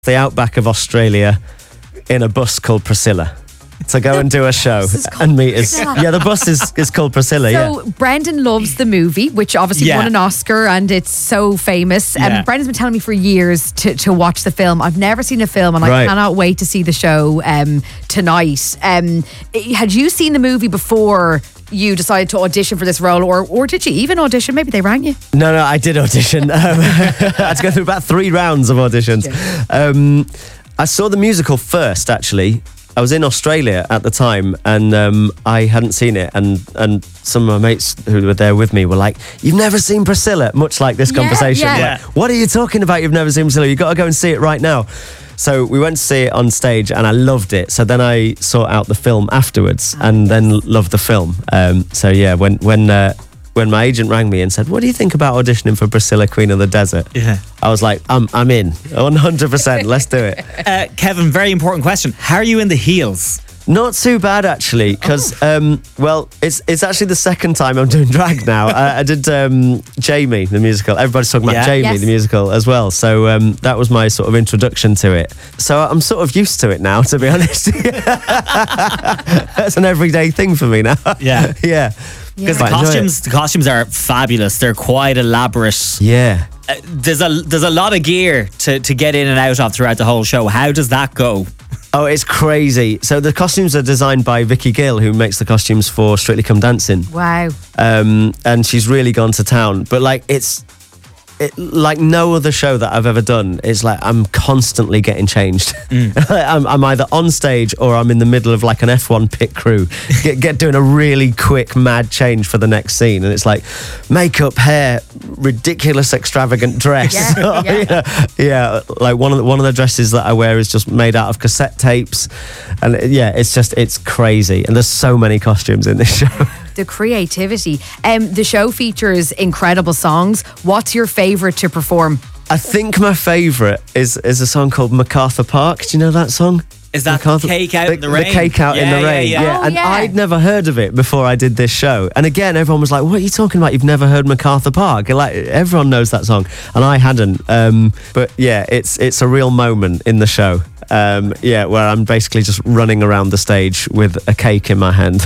the outback of Australia in a bus called Priscilla to go and do a show and meet us. Yeah, the bus is called Priscilla. So Brendan loves the movie, which obviously won an Oscar and it's so famous. Brendan's been telling me for years to watch the film. I've never seen the film and I cannot wait to see the show tonight. Had you seen the movie before you decided to audition for this role, or did you even audition? Maybe they rang you? No, I did audition. I had to go through about 3 rounds of auditions. I saw the musical first, actually. I was in Australia at the time and I hadn't seen it, and some of my mates who were there with me were like, "You've never seen Priscilla?" Much like this conversation. Like, what are you talking about? You've never seen Priscilla? You've got to go and see it right now. So we went to see it on stage and I loved it. So then I sought out the film afterwards and then loved the film. So yeah, when my agent rang me and said, "What do you think about auditioning for Priscilla, Queen of the Desert?" I was like, I'm in, 100%. Let's do it. Kevin, very important question. How are you in the heels? Not too bad, actually, because, it's actually the second time I'm doing drag now. I did Jamie, the musical. Everybody's talking about Jamie, the musical, as well. So that was my sort of introduction to it. So I'm sort of used to it now, to be honest. That's an everyday thing for me now. Yeah. Because the costumes are fabulous. They're quite elaborate. Yeah. There's a lot of gear to get in and out of throughout the whole show. How does that go? Oh, it's crazy. So the costumes are designed by Vicky Gill, who makes the costumes for Strictly Come Dancing. Wow. And she's really gone to town. But like like no other show that I've ever done. It's like I'm constantly getting changed. I'm either on stage or I'm in the middle of like an F1 pit crew doing a really quick mad change for the next scene, and it's like makeup, hair, ridiculous extravagant dress. Like one of the dresses that I wear is just made out of cassette tapes, and it's crazy, and there's so many costumes in this show. The creativity. The show features incredible songs. What's your favourite to perform? I think my favourite is a song called MacArthur Park. Do you know that song? Is that Cake Out in the Rain? The Cake Out in the Rain. I'd never heard of it before I did this show. And again, everyone was like, "What are you talking about? You've never heard MacArthur Park?" Like, everyone knows that song, and I hadn't. But yeah, it's a real moment in the show. Where I'm basically just running around the stage with a cake in my hand.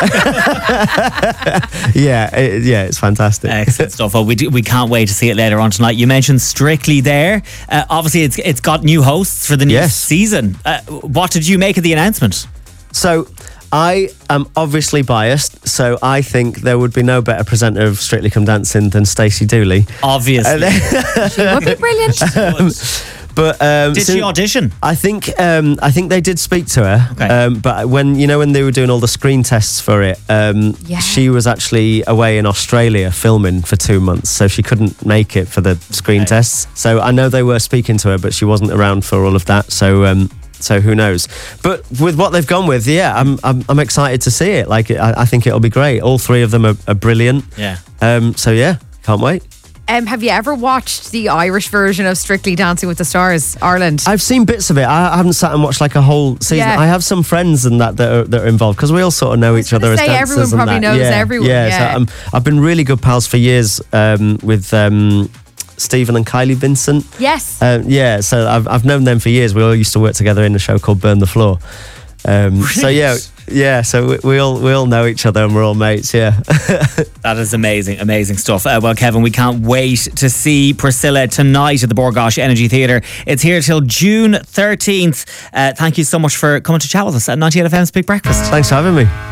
It's fantastic. Excellent stuff. Well, we can't wait to see it later on tonight. You mentioned Strictly there. Obviously, it's got new hosts for the new season. What did you make of the announcement? So, I am obviously biased, so I think there would be no better presenter of Strictly Come Dancing than Stacey Dooley. Obviously. She would be brilliant. But did she audition? I think they did speak to her. Okay. But when they were doing all the screen tests for it, she was actually away in Australia filming for 2 months, so she couldn't make it for the screen tests. So I know they were speaking to her, but she wasn't around for all of that. So who knows? But with what they've gone with, I'm excited to see it. Like I think it'll be great. All 3 of them are brilliant. Yeah. Can't wait. Have you ever watched the Irish version of Strictly Dancing with the Stars, Ireland? I've seen bits of it. I haven't sat and watched like a whole season. Yeah. I have some friends and that are involved, because we all sort of know each other as dancers. Everyone probably knows everyone. So I've been really good pals for years with Stephen and Kylie Vincent. Yes. So I've known them for years. We all used to work together in a show called Burn the Floor. So we all know each other and we're all mates. That is amazing stuff. Well, Kevin, we can't wait to see Priscilla tonight at the Bord Gáis Energy Theatre. It's here till June 13th. Thank you so much for coming to chat with us at 98FM's Big Breakfast. Thanks for having me.